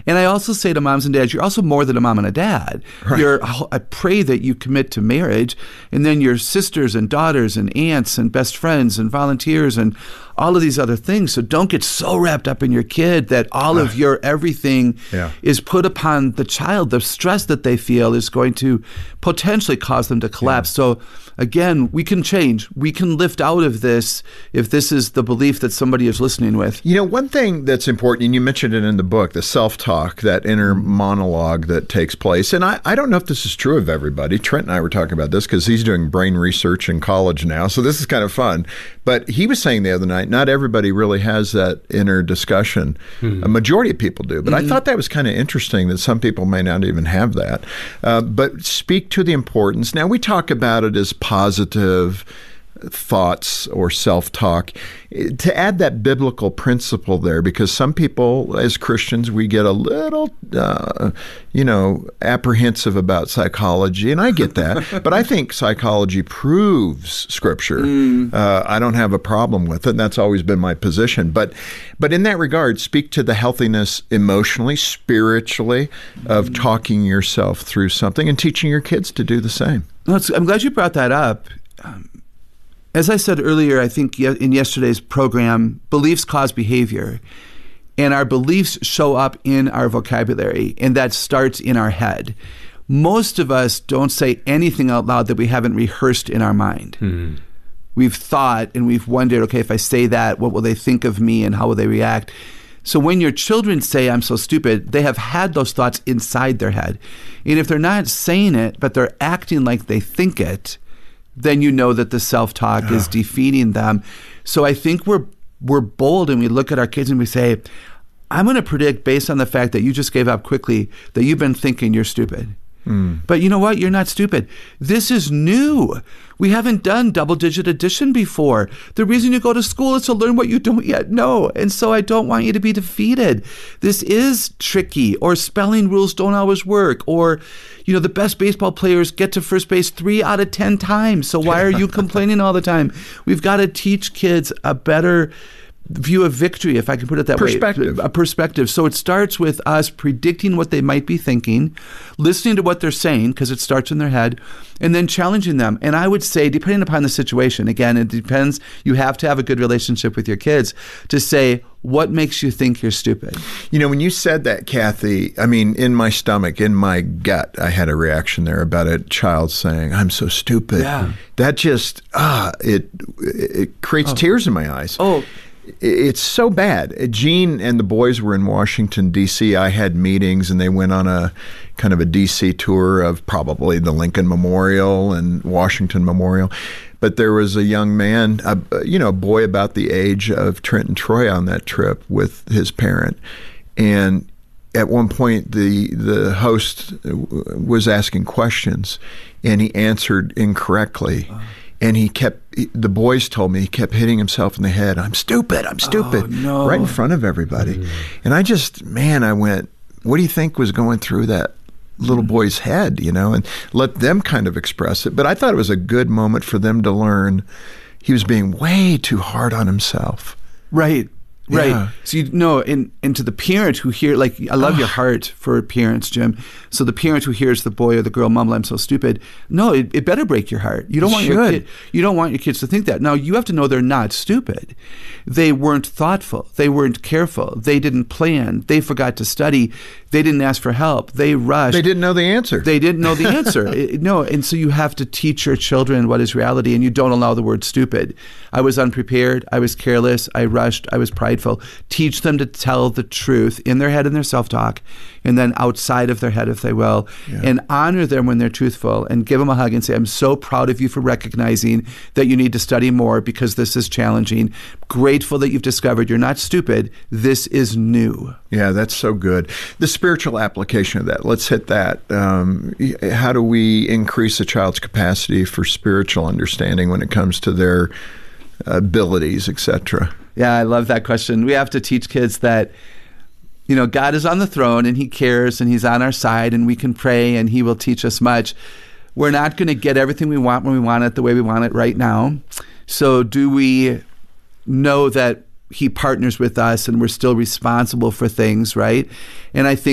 And I also say to moms and dads, you're also more than a mom and a dad. Right. I pray that you commit to marriage, and then your sisters and daughters and aunts and best friends and volunteers and all of these other things. So don't get so wrapped up in your kid that all of your everything is put upon the child. The stress that they feel is going to potentially cause them to collapse. So again, we can change. We can lift out of this if this is the belief that somebody is listening with. You know, one thing that's important, and you mentioned it in the book, the self-talk, that inner monologue that takes place. And I don't know if this is true of everybody. Trent and I were talking about this because he's doing brain research in college now. So this is kind of fun. But he was saying the other night, not everybody really has that inner discussion. A majority of people do. But I thought that was kind of interesting that some people may not even have that. But speak to the importance. Now, we talk about it as positive thoughts or self-talk, to add that biblical principle there, because some people as Christians, we get a little apprehensive about psychology, and I get that, but I think psychology proves Scripture. I don't have a problem with it, and that's always been my position, but in that regard, speak to the healthiness emotionally, spiritually, of talking yourself through something and teaching your kids to do the same. I'm glad you brought that up. As I said earlier, I think in yesterday's program, beliefs cause behavior, and our beliefs show up in our vocabulary, and that starts in our head. Most of us don't say anything out loud that we haven't rehearsed in our mind. We've thought and we've wondered, okay, if I say that, what will they think of me and how will they react? So when your children say, I'm so stupid, they have had those thoughts inside their head. And if they're not saying it, but they're acting like they think it, then you know that the self-talk is defeating them. So I think we're bold, and we look at our kids and we say, I'm going to predict based on the fact that you just gave up quickly that you've been thinking you're stupid. But you know what? You're not stupid. This is new. We haven't done double-digit addition before. The reason you go to school is to learn what you don't yet know. And so I don't want you to be defeated. This is tricky, or spelling rules don't always work, or the best baseball players get to first base 3 out of 10 times. So why are you complaining all the time? We've got to teach kids a better view of victory, if I can put it that way. A perspective. So it starts with us predicting what they might be thinking, listening to what they're saying, because it starts in their head, and then challenging them. And I would say, depending upon the situation, again, it depends. You have to have a good relationship with your kids to say, what makes you think you're stupid? When you said that, Kathy, I mean, in my stomach, in my gut, I had a reaction there about a child saying, I'm so stupid. Yeah. That just, it creates tears in my eyes. It's so bad. Gene and the boys were in Washington, D.C. I had meetings, and they went on a kind of a D.C. tour of probably the Lincoln Memorial and Washington Memorial. But there was a young man, a boy about the age of Trent and Troy on that trip with his parent. And at one point, the host was asking questions, and he answered incorrectly. And the boys told me he kept hitting himself in the head. I'm stupid, Oh, no. right in front of everybody. And I went, what do you think was going through that little boy's head, and let them kind of express it. But I thought it was a good moment for them to learn he was being way too hard on himself. Right. Right. Yeah. So, and to the parent who hear, I love your heart for parents, Jim. So the parent who hears the boy or the girl mumble, I'm so stupid. No, it better break your heart. You don't want your kids to think that. Now, you have to know they're not stupid. They weren't thoughtful. They weren't careful. They didn't plan. They forgot to study. They didn't ask for help. They rushed. They didn't know the answer. No, and so you have to teach your children what is reality, and you don't allow the word stupid. I was unprepared. I was careless. I rushed. I was prideful. Teach them to tell the truth in their head and their self-talk, and then outside of their head, if they will, and honor them when they're truthful, and give them a hug and say, I'm so proud of you for recognizing that you need to study more because this is challenging. Grateful that you've discovered you're not stupid. This is new. Yeah, that's so good. The spiritual application of that, let's hit that. How do we increase a child's capacity for spiritual understanding when it comes to their abilities, etc.? Yeah, I love that question. We have to teach kids that, God is on the throne and he cares and he's on our side and we can pray and he will teach us much. We're not going to get everything we want when we want it the way we want it right now. So do we know that he partners with us and we're still responsible for things, right? And I think